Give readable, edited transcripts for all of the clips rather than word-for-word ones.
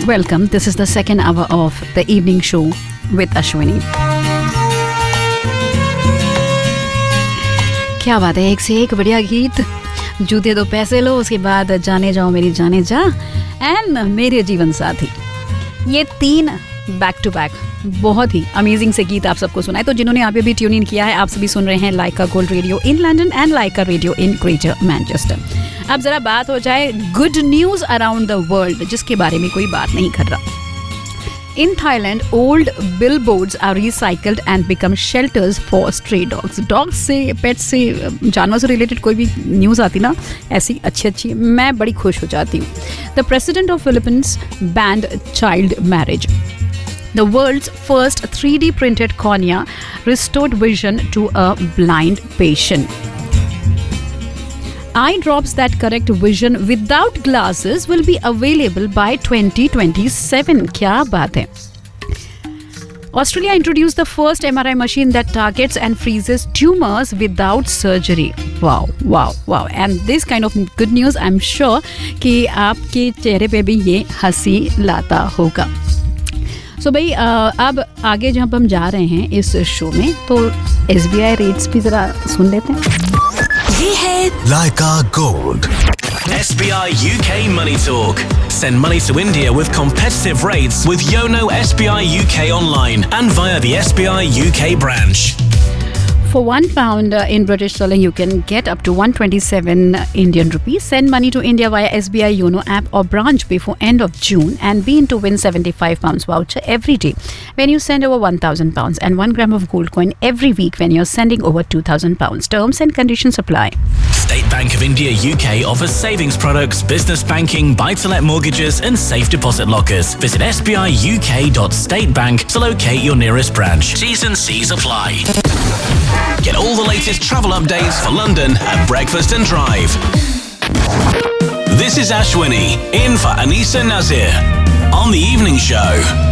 Welcome. This is the second hour of the evening show with Ashwini. क्या बात है, एक से एक बढ़िया गीत. जूते दो पैसे लो, उसके बाद जाने जाओ मेरी जाने जा एंड मेरे जीवन साथी. ये तीन बैक टू बैक बहुत ही अमेजिंग से गीत आप सबको सुनाए. तो जिन्होंने यहाँ पे भी ट्यून इन किया है, आप सभी सुन रहे हैं लाइका gold radio in London and Lyca radio in greater Manchester. अब जरा बात हो जाए good news around the world, जिसके बारे में कोई बात नहीं कर रहा. In Thailand, old billboards are recycled and become shelters for stray dogs. Dogs से, pets से, जानवर से रिलेटेड कोई भी न्यूज़ आती ना ऐसी अच्छी मैं बड़ी खुश हो जाती हूँ. The president of Philippines banned child marriage. The world's first 3D printed cornea restored vision to a blind patient. Eye drops that correct vision without glasses will be available by 2027. क्या बात है. Australia introduced the first MRI machine that targets and freezes tumors without surgery. Wow. And this kind of good news, I'm sure कि आपके चेहरे पे भी ये हंसी लाता होगा. So भाई अब आगे जब हम जा रहे हैं इस शो में, तो SBI रेट्स भी ज़रा सुन लेते हैं. ये है Laika Gold. SBI UK Money Talk. Send money to India with competitive rates with Yono SBI UK online and via the SBI UK branch. For £1 in British sterling, you can get up to 127 Indian rupees. Send money to India via SBI Yono app or branch before end of June and be in to win £75 voucher every day when you send over £1,000 and 1 gram of gold coin every week when you're sending over £2,000. Terms and conditions apply. State Bank of India UK offers savings products, business banking, buy-to-let mortgages and safe deposit lockers. Visit sbiuk.statebank to locate your nearest branch. T's and C's apply. Get all the latest travel updates for London at Breakfast and Drive. This is Ashwini, in for Anisa Nazir, on the evening show.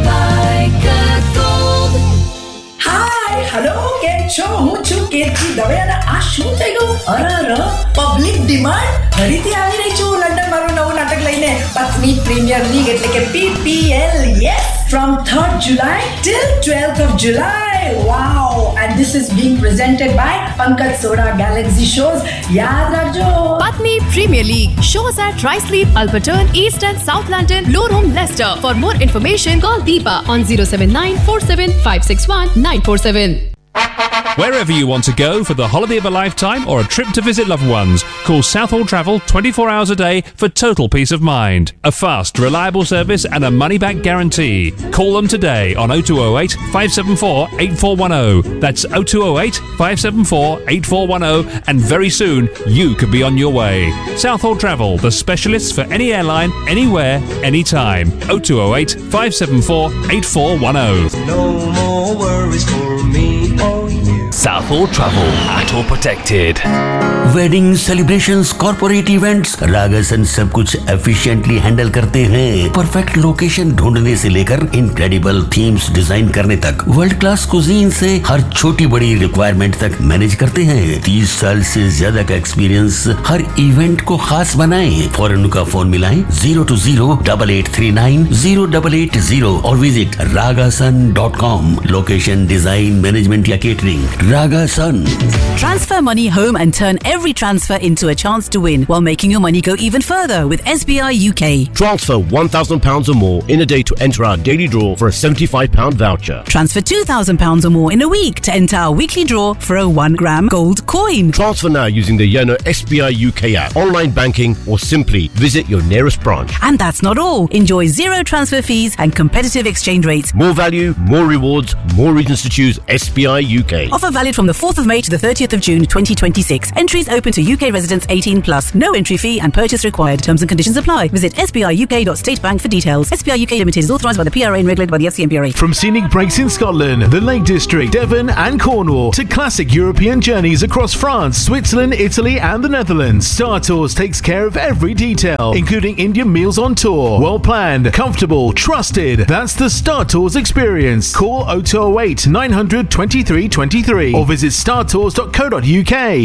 Hi, hello, કેમ છો? હું છું કેતકી દવે અને આ શું થઈ ગયું? અરે પબ્લિક ડિમાન્ડ ફરીથી આવી રહી છું લંડન મારું નવું નાટક લઈને, પત્ની પ્રીમિયર લીગ એટલે કે PPL. Yes, from 3rd July till 12th of July. Wow, and this is being presented by Pankaj Soda Galaxy Shows. याद रखो. Patni Premier League. Shows at Ruislip, Alperton, East and South London, Lorem, Leicester. For more information, call Deepa on 079 47 561 947. Wherever you want to go for the holiday of a lifetime or a trip to visit loved ones, call Southall Travel 24 hours a day for total peace of mind. A fast, reliable service and a money-back guarantee. Call them today on 0208 574 8410. That's 0208 574 8410, and very soon you could be on your way. Southall Travel, the specialists for any airline, anywhere, anytime. 0208 574 8410. No more worries for me or you. Southall Travel, ATO protected. Wedding celebrations, corporate events, रागासन सब कुछ efficiently handle करते हैं. Perfect location ढूंढने से लेकर incredible themes design करने तक, world class cuisine से हर छोटी बड़ी रिक्वायरमेंट तक मैनेज करते हैं. 30 साल से ज्यादा का एक्सपीरियंस हर इवेंट को खास बनाए. फौरन का फोन मिलाएं 020-8839-0880 और visit ragasun.com. Location, design, management या catering, Ragasun. Transfer money home and turn every transfer into a chance to win while making your money go even further with SBI UK. Transfer £1,000 or more in a day to enter our daily draw for a £75 voucher. Transfer £2,000 or more in a week to enter our weekly draw for a 1 gram gold coin. Transfer now using the Yono SBI UK app, online banking, or simply visit your nearest branch. And that's not all. Enjoy zero transfer fees and competitive exchange rates. More value, more rewards, more reasons to choose SBI UK. Offer valid from the 4th of May to the 30th of June 2026. Entries open to UK residents 18 plus. No entry fee and purchase required. Terms and conditions apply. Visit sbiuk.statebank for details. SBI UK Limited is authorised by the PRA and regulated by the FCMPRA. From scenic breaks in Scotland, the Lake District, Devon and Cornwall, to classic European journeys across France, Switzerland, Italy and the Netherlands, Star Tours takes care of every detail, including Indian meals on tour. Well planned, comfortable, trusted. That's the Star Tours experience. Call 0208 900 2323 or visit startours.co.uk.